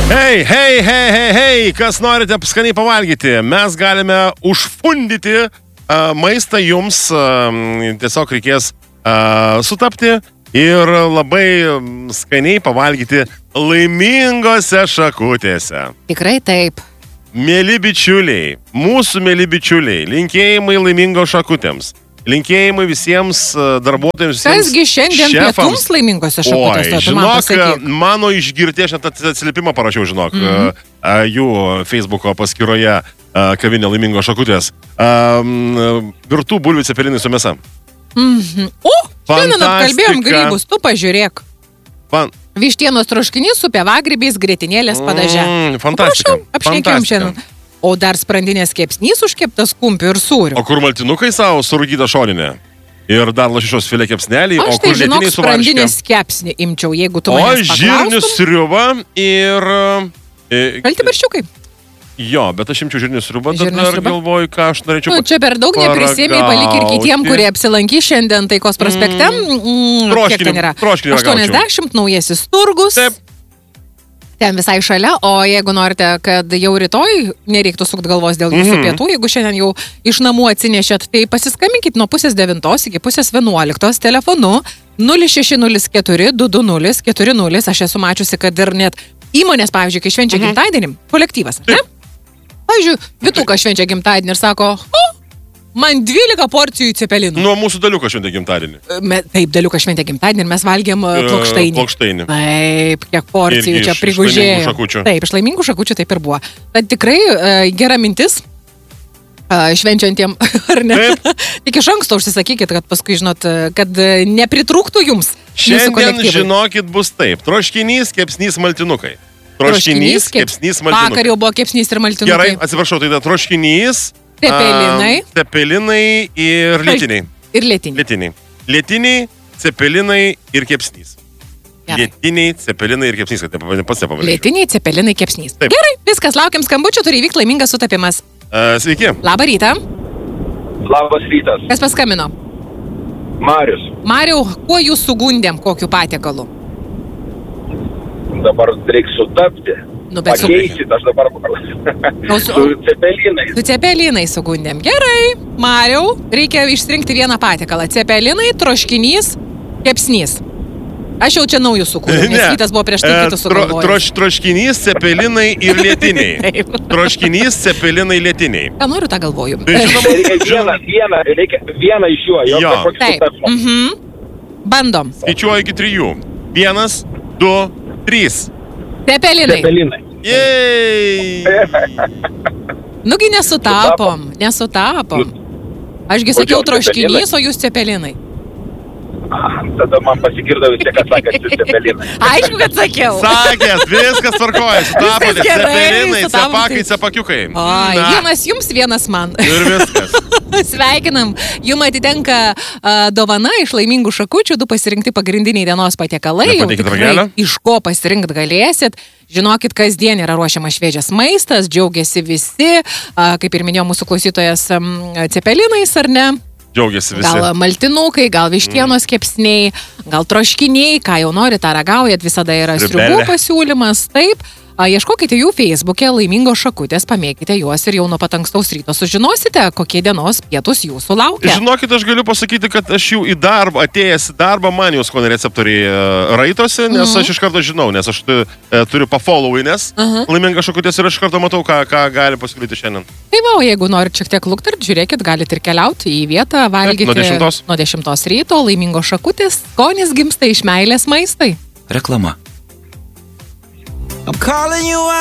Hei, kas norite skaniai pavalgyti, mes galime užfundyti maistą jums, tiesiog reikės sutapti ir labai skaniai pavalgyti laimingose šakutėse. Tikrai taip. Mėly bičiuliai, mūsų mėly bičiuliai, linkėjimai laimingos šakutėms. Linkėjimai visiems darbuotojams, visiems Kasgi šiandien šefams. pietums laimingose šakutėse? Oi, žinok, mano išgirti, aš net atsiliepimą parašiau, žinok, jų Facebooko paskyroje kavinė laimingos šakutės. Virtų bulvių cepelinai su mėsa. Šiandien apkalbėjom grybus, tu pažiūrėk. Vištienos troškinys su pievagrybiais, grietinėlės padaže. Fantastika. Prašau, apšnekėjom šiandien. O dar sprandinės kepsnys užkeptas kumpiu ir sūriu. O kur maltinukai savo surūkytą šoninę? Ir dar lašišos filė kepsnelį, o kur lietiniai su varške? Sprandinės kepsnį imčiau, jeigu tu manęs paklaustum. O žirnių sriuba ir... Šalti barščiukai. Jo, bet aš imčiau žirnių sriubą, dar galvoju, ką aš norėčiau... Čia per daug neprisėmiai, palik ir kitiem, kurie apsilankys šiandien Taikos prospekte. Kiek ten yra? 80, naujasis turgus. Taip. Ten visai šalia, o jeigu norite, kad jau rytoj nereiktų sukt galvos dėl jūsų pietų, jeigu šiandien jau iš namų atsinešėt, tai pasiskambinkit nuo 10:09 iki 10:11 telefonu 0604 220 40. Aš esu mačiusi, kad ir net įmonės, pavyzdžiui, kai švenčia gimtadienį, kolektyvas, ne? Pavyzdžiui, Vitukas švenčia gimtadienį ir sako, man 12 porcijų cepelinų. Nuo mūsų Daliukas šventė gimtadienį. Taip, Daliukas šventė gimtadienį ir mes valgėm plokštainį. Taip, kiek porcijų čia prigužėjo. Taip, iš laimingų šakučių taip ir buvo. Tad tikrai gera mintis švenčiantiem, ar ne? Tik iš anksto užsisakykit, kad paskui žinot, kad nepritrūktų jums. Šiandien, žinokit, bus taip. Troškinys, kepsnys, maltinukai. Troškinys, kepsnys, maltinukai. Vakar jau buvo kepsnys ir maltinukai. Gerai, atsiprašau, tai troškinys. Cepelinai ir lietiniai. Ir lietiniai. Lietiniai, cepelinai ir kepsnys. Lietiniai, cepelinai ir kepsnys, kad pats nepavadžiu. Lietiniai, cepelinai, kepsnys. Taip. Gerai, viskas, laukiam skambučių, turi įvykti laimingas sutapimas. Sveiki. Labą rytą. Labas rytas. Kas paskambino? Marius. Mariau, kuo jūs sugundėm, kokiu patiekalu? Dabar reiks sutapti. Pakeisit, aš dabar su cepelinais. Su cepelinais sugundėm. Gerai, Mariau, reikia išsirinkti vieną patiekalą. Cepelinai, troškinys, kepsnys. Aš jau čia naujų sukūriau, nes kitas buvo prieš tai kitus sugalvojęs. Troškinys, cepelinai ir lietiniai. Troškinys, cepelinai, lietiniai. Ką noriu, tą galvoju. Reikia vieną iš jų. Jo. Taip. Bandom. Skaičiuoju iki 3. 1, 2, 3. Cepelinai. Jej! Nugi nesutapom. Ašgi sakiau troškinys, o jūs cepelinai. Tada man pasigirdo vis tiek, kad sakėt su cepelinai. Aišku, kad sakiau. Sakėt, viskas tvarkoja. Sutapote, cepelinai, cepakai, cepakiukai. Vienas jums, vienas man. Ir viskas. Sveikinam. Jums atitenka dovana iš laimingų šakučių, 2 pasirinkti pagrindiniai dienos patiekalai. Jau tikrai iš ko pasirinkti galėsit. Žinokit, kasdien yra ruošiamas šviežias maistas, džiaugiasi visi, kaip ir minėjo mūsų klausytojas, cepelinais, ar ne? Džiaugiasi visi. Gal maltinukai, gal vištienos kepsniai, gal troškiniai, ką jau nori, tą ragaujat, visada yra sriubų pasiūlymas, taip. Ieškokite jų Facebook'e laimingos šakutės, pamėkite juos ir jau nuo pat ankstaus ryto sužinosite, kokie dienos pietus jūsų laukia. Žinokit, aš galiu pasakyti, kad aš jau atėjęs į darbą, man jau skonio receptoriai raitosi, nes aš iš karto žinau, nes aš turiu pafollowinės laimingas šakutės ir aš iš karto matau, ką gali pasiūlyti šiandien. Tai va, jeigu norit šiek tiek luktart, žiūrėkit, galite ir keliauti į vietą, valgyti nuo 10 ryto, laimingos šakutės, skonis gimsta iš meilės maistai. Reklama. I'm calling you out.